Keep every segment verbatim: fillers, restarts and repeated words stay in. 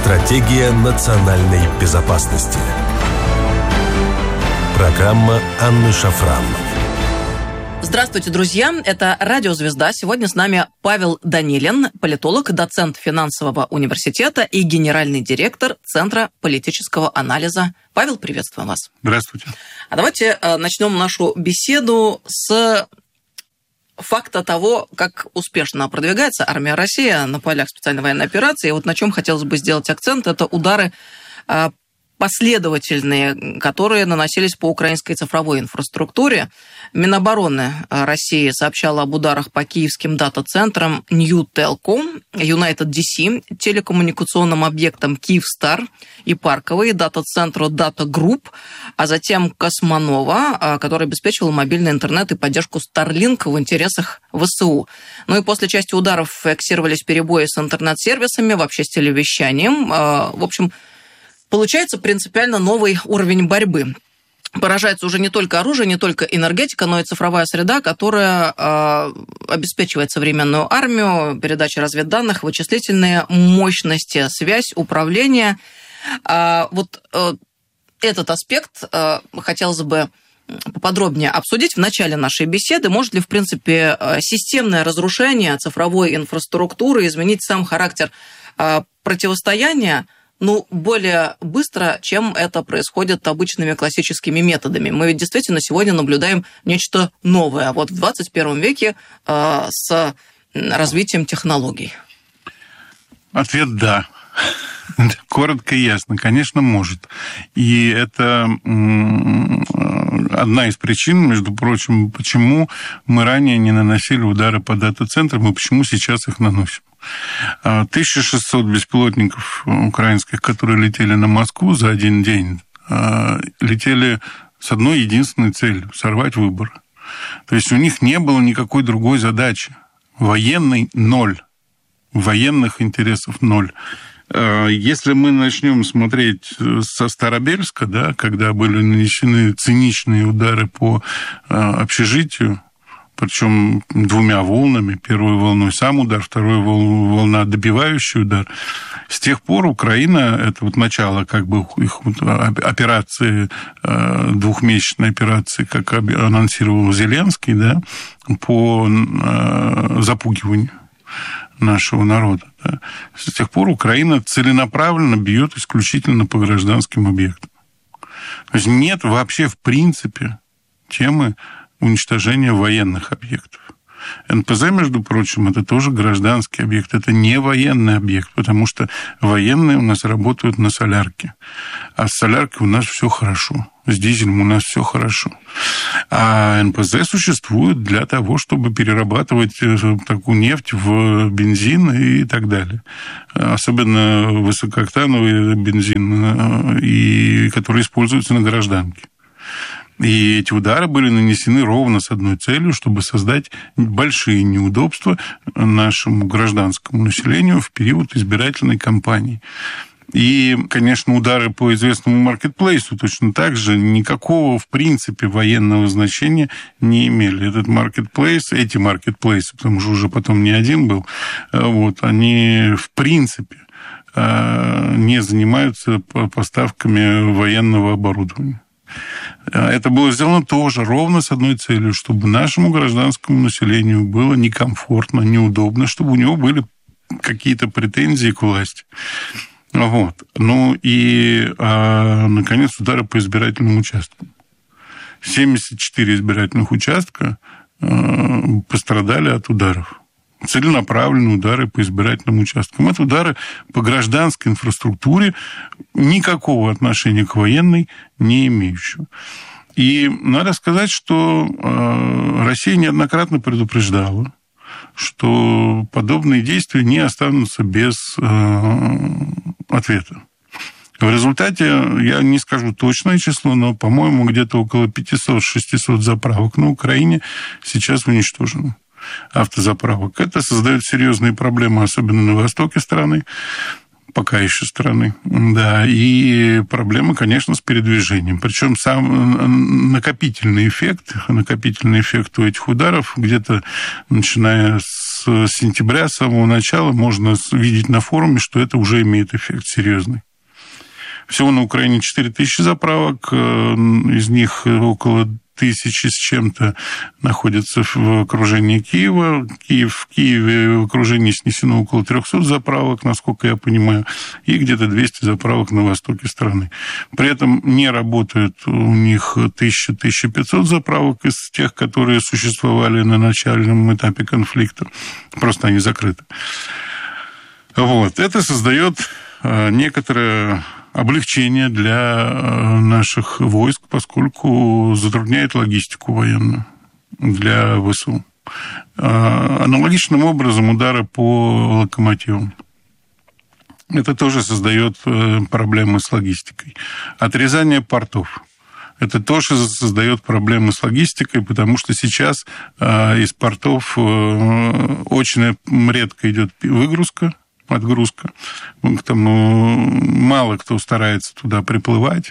Стратегия национальной безопасности. Программа Анны Шафран. Здравствуйте, друзья. Это «Радио Звезда». Сегодня с нами Павел Данилин, политолог, доцент финансового университета и генеральный директор Центра политического анализа. Павел, приветствую вас. Здравствуйте. А давайте начнем нашу беседу с факта того, как успешно продвигается армия России на полях специальной военной операции. И вот на чем хотелось бы сделать акцент, это удары последовательные, которые наносились по украинской цифровой инфраструктуре. Минобороны России сообщала об ударах по киевским дата-центрам New Telco, United ди си, телекоммуникационным объектам Kyivstar и парковые, дата-центру Data Group, а затем Космонова, который обеспечивал мобильный интернет и поддержку Starlink в интересах ВСУ. Ну и после части ударов фиксировались перебои с интернет-сервисами, вообще с телевещанием. В общем, получается принципиально новый уровень борьбы. Поражается уже не только оружие, не только энергетика, но и цифровая среда, которая э, обеспечивает современную армию, передачу разведданных, вычислительные мощности, связь, управление. Э, вот э, этот аспект э, хотелось бы поподробнее обсудить в начале нашей беседы. Может ли, в принципе, системное разрушение цифровой инфраструктуры изменить сам характер э, противостояния, ну, более быстро, чем это происходит обычными классическими методами? Мы ведь действительно сегодня наблюдаем нечто новое, вот в двадцать первом веке э, с развитием технологий. Ответ «да». Коротко и ясно. Конечно, может. И это одна из причин, между прочим, почему мы ранее не наносили удары по дата-центрам и почему сейчас их наносим. тысяча шестьсот беспилотников украинских, которые летели на Москву за один день, летели с одной единственной целью – сорвать выборы. То есть у них не было никакой другой задачи. Военный – ноль. Военных интересов – ноль. Если мы начнем смотреть со Старобельска, да, когда были нанесены циничные удары по общежитию, причем двумя волнами. Первой волной сам удар, второй волна добивающий удар. С тех пор Украина, это вот начало как бы их операции, двухмесячной операции, как анонсировал Зеленский, да, по запугиванию нашего народа. Да. С тех пор Украина целенаправленно бьет исключительно по гражданским объектам. То есть нет вообще в принципе темы уничтожения военных объектов. эн пэ зэ, между прочим, это тоже гражданский объект, это не военный объект, потому что военные у нас работают на солярке, а с соляркой у нас все хорошо, с дизелем у нас все хорошо. А эн пэ зэ существует для того, чтобы перерабатывать такую нефть в бензин и так далее. Особенно высокооктановый бензин, и, который используется на гражданке. И эти удары были нанесены ровно с одной целью, чтобы создать большие неудобства нашему гражданскому населению в период избирательной кампании. И, конечно, удары по известному маркетплейсу точно так же никакого, в принципе, военного значения не имели. Этот маркетплейс, эти маркетплейсы, потому что уже потом не один был, вот, они, в принципе, не занимаются поставками военного оборудования. Это было сделано тоже ровно с одной целью, чтобы нашему гражданскому населению было некомфортно, неудобно, чтобы у него были какие-то претензии к власти. Вот. Ну и, а, наконец, удары по избирательным участкам. семьдесят четыре избирательных участка а, пострадали от ударов. Целенаправленные удары по избирательным участкам. Это удары по гражданской инфраструктуре, никакого отношения к военной не имеющего. И надо сказать, что Россия неоднократно предупреждала, что подобные действия не останутся без ответа. В результате, я не скажу точное число, но, по-моему, где-то около пятьсот-шестьсот заправок на Украине сейчас уничтожено. Автозаправок. Это создает серьезные проблемы, особенно на востоке страны, пока еще страны. Да, и проблемы, конечно, с передвижением. Причем сам накопительный эффект, накопительный эффект у этих ударов где-то начиная с сентября, с самого начала, можно видеть на форуме, что это уже имеет эффект серьезный. Всего на Украине четыре тысячи заправок, из них около тысячи с чем-то находятся в окружении Киева. Киев, в Киеве в окружении снесено около трехсот заправок, насколько я понимаю, и где-то двести заправок на востоке страны. При этом не работают у них тысяча - тысяча пятьсот заправок из тех, которые существовали на начальном этапе конфликта. Просто они закрыты. Вот. Это создает некоторое облегчение для наших войск, поскольку затрудняет логистику военную для ВСУ. Аналогичным образом удары по локомотивам. Это тоже создает проблемы с логистикой. Отрезание портов. Это тоже создает проблемы с логистикой, потому что сейчас из портов очень редко идет выгрузка, отгрузка. Там, ну, мало кто старается туда приплывать.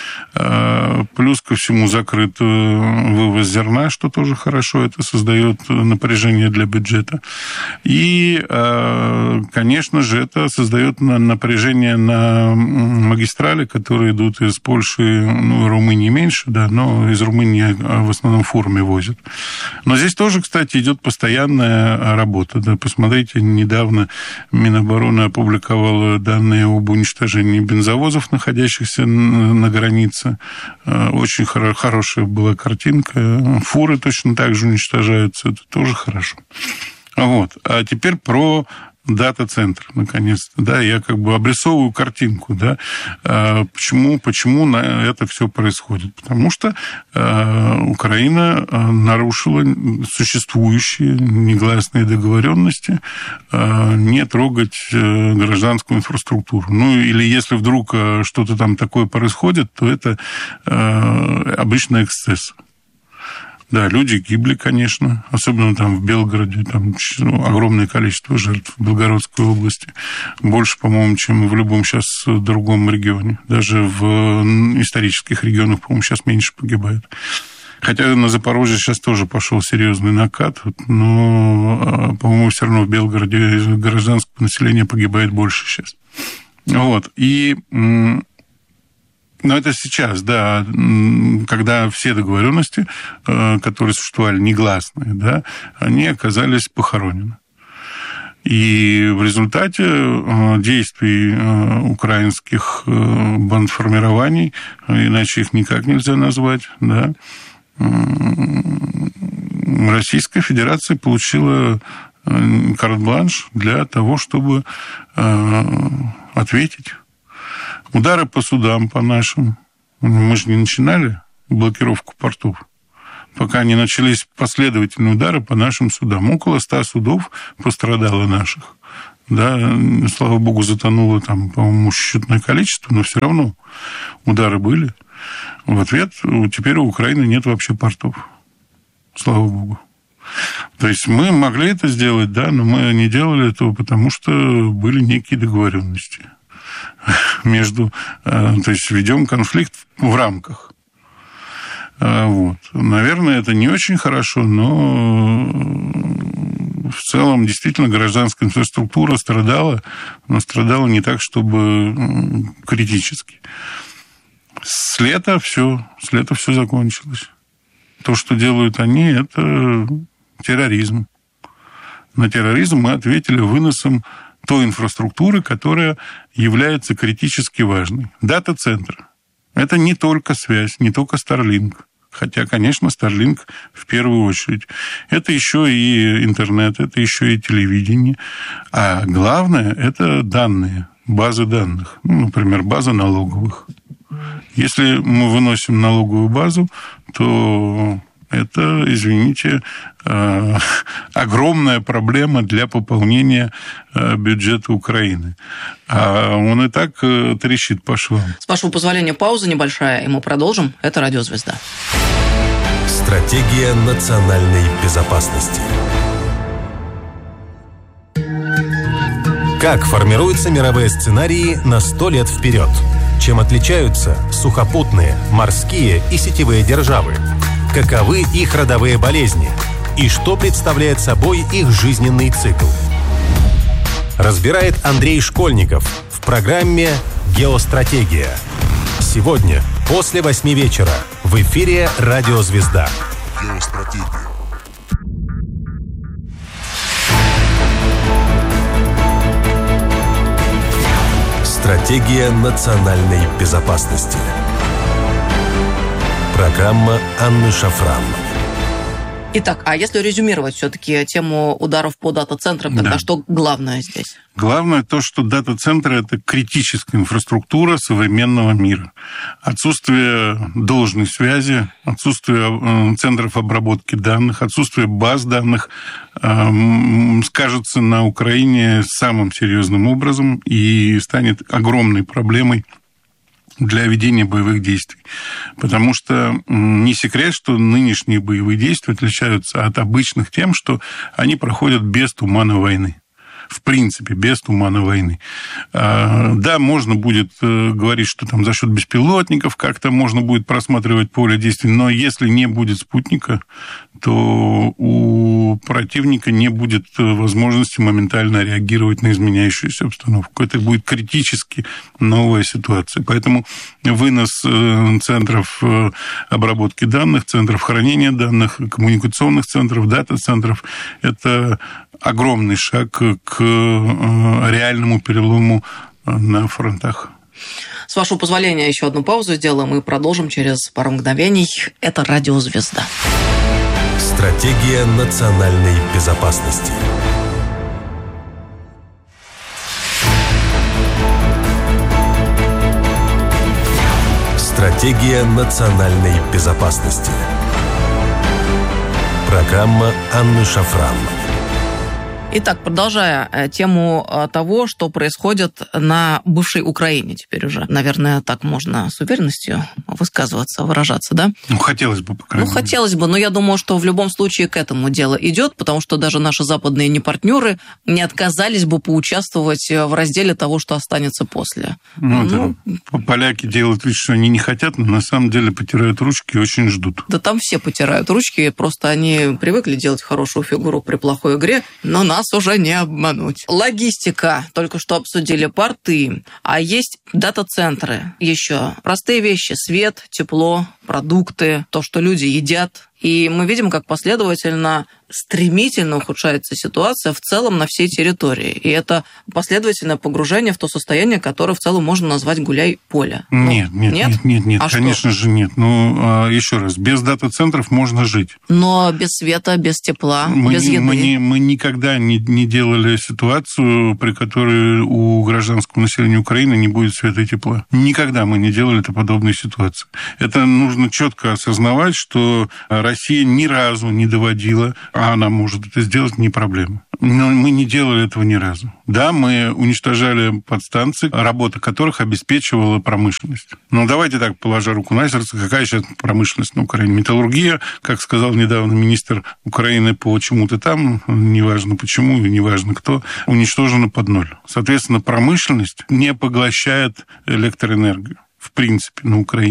Плюс ко всему закрыт вывоз зерна, что тоже хорошо, это создает напряжение для бюджета. И, конечно же, это создает напряжение на магистрали, которые идут из Польши, ну, Румынии меньше, да, но из Румынии в основном фурами возят. Но здесь тоже, кстати, идет постоянная работа. Да. Посмотрите, недавно Минобороны опубликовала данные об уничтожении бензовозов, находящихся на границе. Очень хоро- хорошая была картинка. Фуры точно так же уничтожаются. Это тоже хорошо. Вот. А теперь про дата-центр, наконец-то. Да, я как бы обрисовываю картинку. Да, почему, почему на это все происходит? Потому что Украина нарушила существующие негласные договоренности не трогать гражданскую инфраструктуру. Ну, или если вдруг что-то там такое происходит, то это обычно эксцесс. Да, люди гибли, конечно, особенно там в Белгороде, там огромное количество жертв в Белгородской области, больше, по-моему, чем в любом сейчас другом регионе. Даже в исторических регионах, по-моему, сейчас меньше погибает. Хотя на Запорожье сейчас тоже пошел серьезный накат, но, по-моему, все равно в Белгороде гражданского населения погибает больше сейчас. Вот, и... Но это сейчас, да, когда все договоренности, которые существовали негласные, да, они оказались похоронены. И в результате действий украинских бандформирований, иначе их никак нельзя назвать, да, Российская Федерация получила карт-бланш для того, чтобы ответить. Удары по судам, по нашим. Мы же не начинали блокировку портов, пока не начались последовательные удары по нашим судам. Около ста судов пострадало наших. Да, слава богу, затонуло там, по-моему, счетное количество, но все равно удары были. В ответ теперь у Украины нет вообще портов. Слава богу. То есть мы могли это сделать, да, но мы не делали этого, потому что были некие договоренности. Между, то есть ведем конфликт в рамках. Вот. Наверное, это не очень хорошо, но в целом действительно гражданская инфраструктура страдала, но страдала не так, чтобы критически. С лета все, с лета все закончилось. То, что делают они, это терроризм. На терроризм мы ответили выносом той инфраструктуры, которая является критически важной. Дата-центр. Это не только связь, не только Starlink. Хотя, конечно, Starlink в первую очередь. Это еще и интернет, это еще и телевидение. А главное – это данные, базы данных. Ну, например, база налоговых. Если мы выносим налоговую базу, то... это, извините, огромная проблема для пополнения бюджета Украины. А он и так трещит по швам. С вашего позволения, пауза небольшая, и мы продолжим. Это «Радио Звезда». Стратегия национальной безопасности. Как формируются мировые сценарии на сто лет вперед? Чем отличаются сухопутные, морские и сетевые державы? Каковы их родовые болезни? и что представляет собой их жизненный цикл. Разбирает Андрей Школьников в программе «Геостратегия». Сегодня после восьми вечера в эфире «Радио Звезда». Геостратегия. Стратегия национальной безопасности. Программа Анны Шафран. Итак, а если резюмировать все-таки тему ударов по дата-центрам, тогда да. Что главное здесь? Главное то, что дата-центры – это критическая инфраструктура современного мира. Отсутствие должной связи, отсутствие центров обработки данных, отсутствие баз данных э, скажется на Украине самым серьезным образом и станет огромной проблемой для ведения боевых действий. Потому что не секрет, что нынешние боевые действия отличаются от обычных тем, что они проходят без тумана войны. В принципе, без тумана войны. Да, можно будет говорить, что там за счет беспилотников как-то можно будет просматривать поле действий, но если не будет спутника, то у противника не будет возможности моментально реагировать на изменяющуюся обстановку. Это будет критически новая ситуация. Поэтому вынос центров обработки данных, центров хранения данных, коммуникационных центров, дата-центров – это огромный шаг к реальному перелому на фронтах. С вашего позволения, еще одну паузу сделаем и продолжим через пару мгновений. Это «Радио Звезда». Стратегия национальной безопасности. Стратегия национальной безопасности. Программа Анны Шафран. Итак, продолжая тему того, что происходит на бывшей Украине теперь уже. Наверное, так можно с уверенностью высказываться, выражаться, да? Ну, хотелось бы, по крайней мере. Ну, хотелось бы, но я думаю, что в любом случае к этому дело идет, потому что даже наши западные непартнеры не отказались бы поучаствовать в разделе того, что останется после. Ну, ну да. Поляки делают вид, что они не хотят, но на самом деле потирают ручки и очень ждут. Да там все потирают ручки, просто они привыкли делать хорошую фигуру при плохой игре, но нас уже не обмануть. Логистика. Только что обсудили порты. А есть дата-центры еще. Простые вещи. Свет, тепло, продукты, то, что люди едят. И мы видим, как последовательно, стремительно ухудшается ситуация в целом на всей территории. И это последовательное погружение в то состояние, которое в целом можно назвать гуляй-поле. Нет, ну, нет, нет, нет, нет, нет а конечно что? же нет. Ну, еще раз, без дата-центров можно жить. Но без света, без тепла, мы, без еды. Мы, не, мы никогда не, не делали ситуацию, при которой у гражданского населения Украины не будет света и тепла. Никогда мы не делали это подобной ситуации. Это нужно четко осознавать, что Россия ни разу не доводила, а она может это сделать, не проблема. Но мы не делали этого ни разу. Да, мы уничтожали подстанции, работа которых обеспечивала промышленность. Но давайте так, положа руку на сердце, какая сейчас промышленность на Украине? Металлургия, как сказал недавно министр Украины по чему-то там, неважно почему, неважно кто, уничтожена под ноль. Соответственно, промышленность не поглощает электроэнергию. В принципе, на Украине.